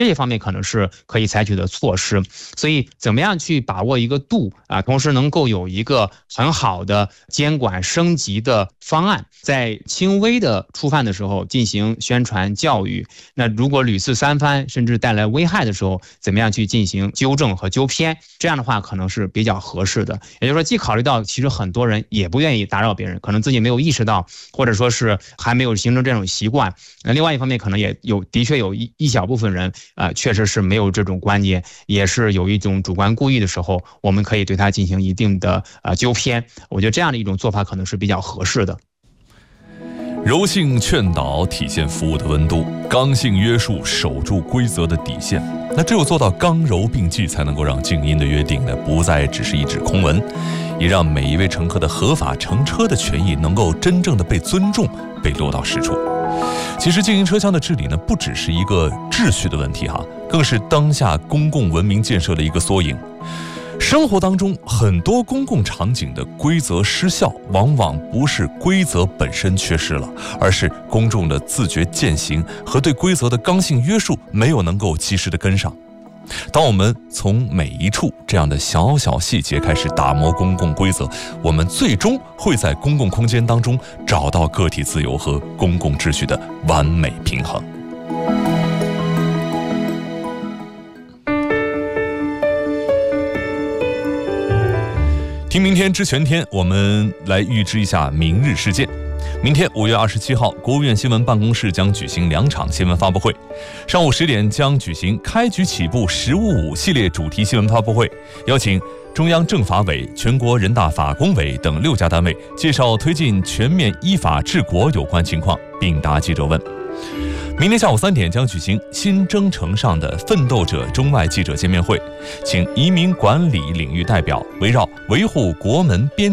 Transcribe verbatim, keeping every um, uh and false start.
这些方面可能是可以采取的措施。所以怎么样去把握一个度啊，同时能够有一个很好的监管升级的方案，在轻微的触犯的时候进行宣传教育，那如果屡次三番甚至带来危害的时候，怎么样去进行纠正和纠偏，这样的话可能是比较合适的。也就是说，既考虑到其实很多人也不愿意打扰别人，可能自己没有意识到，或者说是还没有形成这种习惯，那另外一方面可能也有的确有一一小部分人啊、呃，确实是没有这种观念，也是有一种主观故意的时候，我们可以对它进行一定的呃纠偏。我觉得这样的一种做法可能是比较合适的。 柔性劝导体现服务的温度，刚性约束守住规则的底线。那只有做到刚柔并济，才能够让静音的约定呢不再只是一纸空文，也让每一位乘客的合法乘车的权益能够真正的被尊重，被落到实处。其实静音车厢的治理呢，不只是一个秩序的问题哈，更是当下公共文明建设的一个缩影。生活当中很多公共场景的规则失效，往往不是规则本身缺失了，而是公众的自觉践行和对规则的刚性约束没有能够及时的跟上。当我们从每一处这样的小小细节开始打磨公共规则，我们最终会在公共空间当中找到个体自由和公共秩序的完美平衡。听明天知全天，我们来预知一下明日事件。明天五月二十七号，国务院新闻办公室将举行两场新闻发布会。上午十点将举行开局起步十五五系列主题新闻发布会，邀请中央政法委、全国人大法工委等六家单位介绍推进全面依法治国有关情况，并答记者问。明天下午三点将举行新征程上的奋斗者中外记者见面会，请移民管理领域代表围绕维护国门边